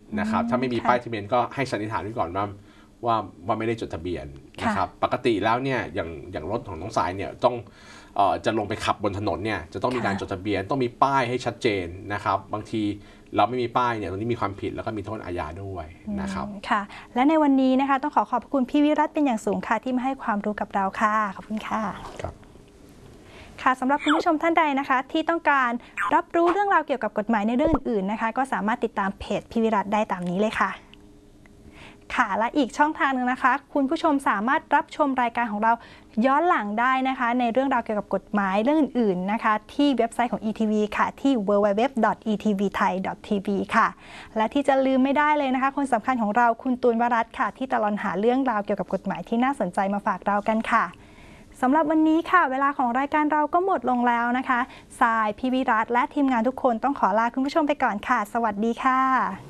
นะครับถ้าไม่มีป้ายทะเบียนก็ให้สันนิษฐานไว้ก่อนว่าไม่ได้จดทะเบียนนะครับปกติแล้วเนี่ยอย่างรถของน้องสายเนี่ยต้องจะลงไปขับบนถนนเนี่ยจะต้องมีการจดทะเบียนต้องมีป้ายให้ชัดเจนนะครับบางทีเราไม่มีป้ายเนี่ยตรงนี้มีความผิดแล้วก็มีโทษอาญาด้วยนะครับค่ะและในวันนี้นะคะต้องขอบคุณพี่วิรัตเป็นอย่างสูงค่ะที่มาให้ความรู้กับเราค่ะขอบคุณค่ะค่ะสำหรับคุณผู้ชมท่านใดนะคะที่ต้องการรับรู้เรื่องราวเกี่ยวกับกฎหมายในเรื่องอื่นๆนะคะก็สามารถติดตามเพจพี่วิรัตได้ตามนี้เลยค่ะและอีกช่องทางนึงนะคะคุณผู้ชมสามารถรับชมรายการของเราย้อนหลังได้นะคะในเรื่องราวเกี่ยวกับกฎหมายเรื่องอื่นๆนะคะที่เว็บไซต์ของ ETV ค่ะที่ www.etvthai.tv ค่ะและที่จะลืมไม่ได้เลยนะคะคนสำคัญของเราคุณตูนวรัตน์ค่ะที่ตลอดหาเรื่องราวเกี่ยวกับกฎหมายที่น่าสนใจมาฝากเรากันค่ะสำหรับวันนี้ค่ะเวลาของรายการเราก็หมดลงแล้วนะคะสายพี่วิรัตน์และทีมงานทุกคนต้องขอลาคุณผู้ชมไปก่อนค่ะสวัสดีค่ะ